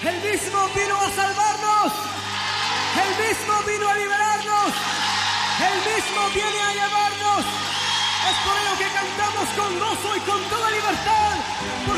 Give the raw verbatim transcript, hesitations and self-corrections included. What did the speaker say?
El mismo vino a salvarnos. El mismo vino a liberarnos. El mismo viene a llevarnos. Es por ello que cantamos con gozo y con toda libertad.